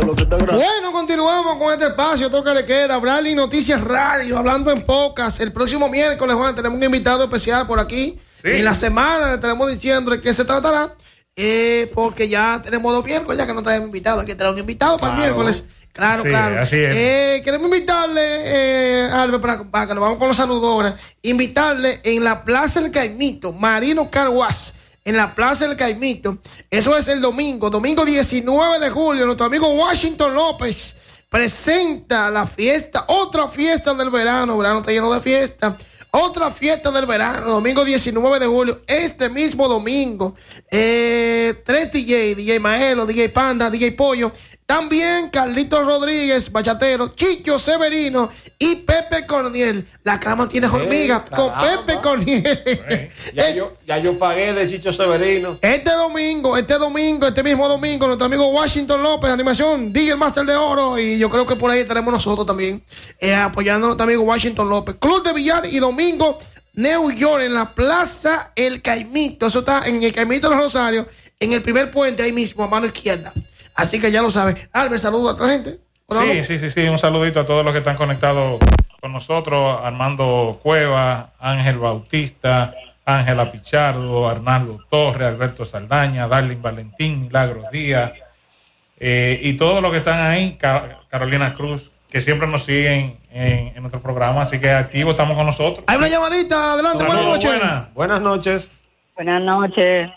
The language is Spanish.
lo que está grande. Bueno, continuamos con este espacio, toca de queda, Bradley Noticias Radio, hablando en pocas. El próximo miércoles, Juan, tenemos un invitado especial por aquí. Sí. En la semana le estaremos diciendo de qué se tratará, porque ya tenemos 2 miércoles, ya que no tenemos invitado. Hay que tener un invitado para el miércoles. Claro, sí, claro. Así es. Queremos invitarle, Albert, para que nos vamos con los saludos ahora. Invitarle en la Plaza del Caimito, Marino Carguas, en la Plaza del Caimito. Eso es el domingo 19 de julio. Nuestro amigo Washington López presenta la fiesta, otra fiesta del verano. Verano está lleno de fiesta. Otra fiesta del verano, domingo 19 de julio. Este mismo domingo, 3 DJ Maelo, DJ Panda, DJ Pollo. También Carlitos Rodríguez, bachatero, Chicho Severino y Pepe Corniel. La cama tiene hormigas con Pepe Corniel. Ya yo pagué de Chicho Severino. Este mismo domingo, nuestro amigo Washington López, animación, DJ el Master de Oro. Y yo creo que por ahí estaremos nosotros también, apoyando a nuestro amigo Washington López. Club de Billar y domingo, New York, en la Plaza El Caimito. Eso está en el Caimito de los Rosarios, en el primer puente, ahí mismo, a mano izquierda. Así que ya lo sabes. Albert, saludo a otra gente. Sí. Un saludito a todos los que están conectados con nosotros. Armando Cueva, Ángel Bautista, Ángela Pichardo, Arnaldo Torres, Alberto Saldaña, Darlene Valentín, Milagros Díaz, y todos los que están ahí, Carolina Cruz, que siempre nos siguen en nuestro programa. Así que activo, estamos con nosotros. Hay una llamadita. Adelante, buenas noches. Buenas noches. Buenas noches.